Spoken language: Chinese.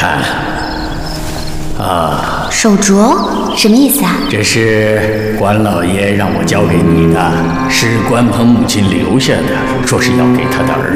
看。啊， 手镯什么意思啊？ 这是关老爷让我交给你的，是关鹏母亲留下的，说是要给他的儿